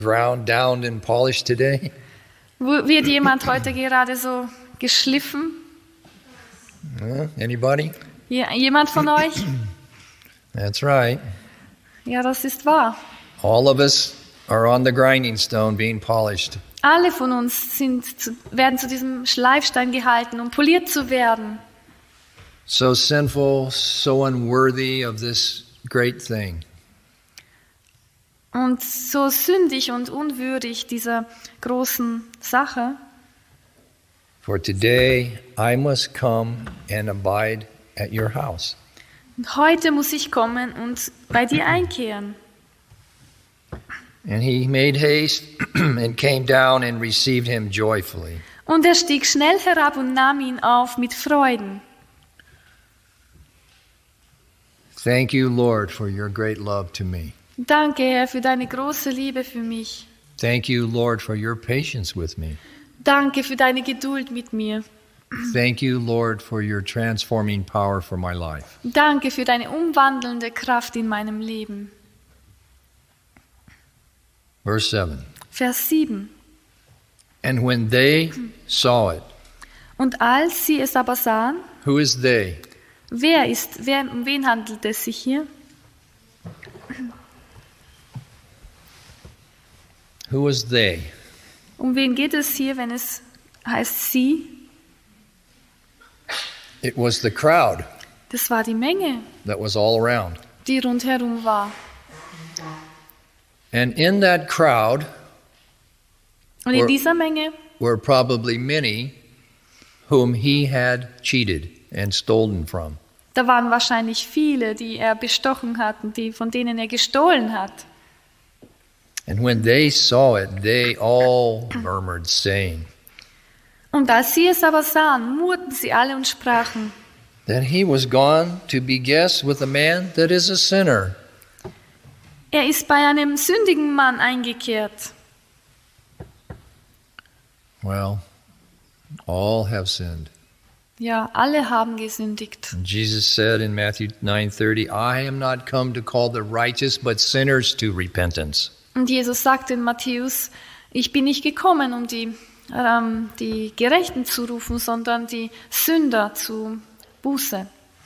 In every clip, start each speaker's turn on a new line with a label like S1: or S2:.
S1: ground down and polished today?
S2: Wird jemand heute gerade so geschliffen?
S1: Anybody?
S2: Jemand von euch?
S1: That's right.
S2: Ja, das ist wahr.
S1: All of us are on the grinding stone being polished.
S2: Alle von uns werden zu diesem Schleifstein gehalten, um poliert zu werden.
S1: So sinful, so unworthy of this great thing.
S2: Und so sündig und unwürdig dieser großen Sache.
S1: For today I must come and abide at your house.
S2: Und heute muss ich kommen und bei dir einkehren.
S1: And he made haste and came down and received him joyfully.
S2: Und er stieg schnell herab und nahm ihn auf mit Freuden.
S1: Thank you, Lord, for your great love to me.
S2: Danke, Herr, für deine große Liebe für mich.
S1: Thank you, Lord, for your patience with me.
S2: Danke für deine Geduld mit mir.
S1: Thank you, Lord, for your transforming power for my life.
S2: Danke für deine umwandelnde Kraft in meinem Leben.
S1: Verse 7.
S2: Vers 7.
S1: And when they saw it,
S2: Und als sie es aber sahen,
S1: who is they?
S2: um wen handelt es sich hier?
S1: Who is they?
S2: Um wen geht es hier, wenn es heißt sie?
S1: It was the crowd
S2: Das war die Menge,
S1: that was all around.
S2: die rundherum war.
S1: And in that crowd
S2: Und in dieser Menge
S1: were probably many whom he had cheated and stolen from.
S2: da waren wahrscheinlich viele, die er bestochen hat und von denen er gestohlen hat.
S1: And when they saw it, they all murmured, saying,
S2: Und als sie es aber sahen, murrten sie alle und sprachen,
S1: that he was gone to be guest with a man that is a sinner.
S2: er ist bei einem sündigen Mann eingekehrt.
S1: Well, all have sinned.
S2: Ja, alle haben gesündigt.
S1: And Jesus said in Matthew 9:30, I am not come to call the righteous, but sinners to repentance.
S2: Und Jesus sagte in Matthäus, ich bin nicht gekommen, um die Gerechten zu rufen, sondern die Sünder zu Buße.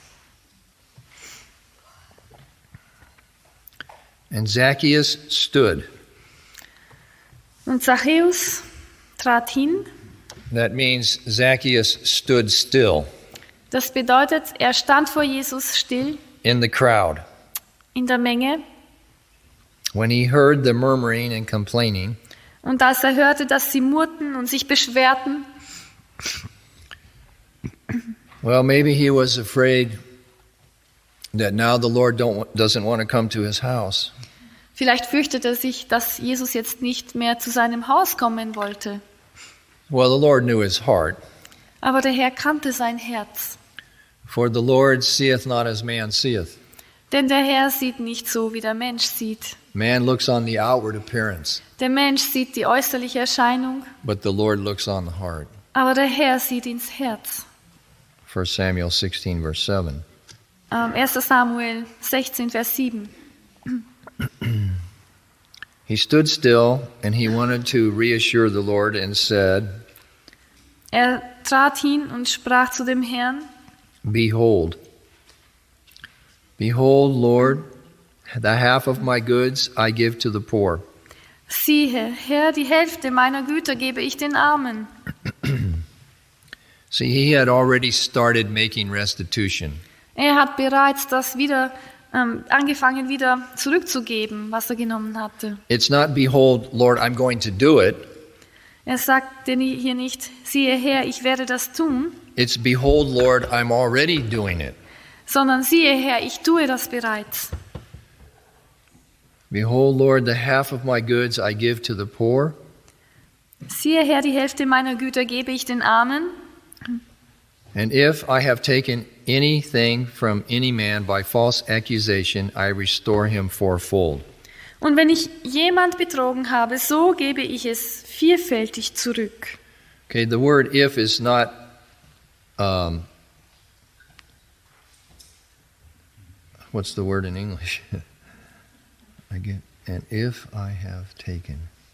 S1: And Zacchaeus stood.
S2: Und Zachäus trat hin.
S1: That means Zacchaeus stood still
S2: Das bedeutet, er stand vor Jesus still
S1: in the crowd.
S2: in der Menge.
S1: When he heard the murmuring and complaining,
S2: Und als er hörte, dass sie murrten und sich beschwerten,
S1: well, maybe he was afraid that now the Lord doesn't want to come to his house.
S2: vielleicht fürchtete er sich, dass Jesus jetzt nicht mehr zu seinem Haus kommen wollte.
S1: Well, the Lord knew his heart.
S2: Aber der Herr kannte sein Herz.
S1: For the Lord seeth not as man seeth.
S2: Denn der Herr sieht nicht so, wie der Mensch sieht.
S1: Man looks on the outward appearance,
S2: Der Mensch sieht die äußerliche Erscheinung,
S1: but the Lord looks on the heart.
S2: aber der Herr sieht ins Herz.
S1: 1 Samuel 16, verse 7.
S2: 1. Samuel 16, Vers 7.
S1: He stood still, and he wanted to reassure the Lord and said,
S2: Er trat hin und sprach zu dem Herrn,
S1: Behold, Lord, the half of my goods I give to the poor.
S2: siehe, Herr, die Hälfte meiner Güter gebe ich den Armen.
S1: See, he had already started making restitution.
S2: Er hat bereits das angefangen wieder zurückzugeben, was er genommen hatte.
S1: It's not, behold, Lord, I'm going to do it.
S2: Er sagte hier nicht, siehe Herr, ich werde das tun,
S1: It's, behold, Lord, I'm already doing it.
S2: sondern siehe Herr, ich tue das bereits.
S1: Behold, Lord, the half of my goods I give to the poor.
S2: Siehe Herr, die Hälfte meiner Güter gebe ich den Armen.
S1: And if I have taken anything from any man by false accusation, I restore him fourfold.
S2: Und wenn ich jemand betrogen habe, so gebe ich es vierfältig zurück.
S1: Okay, the word if is not what's the word in English? And if I have taken.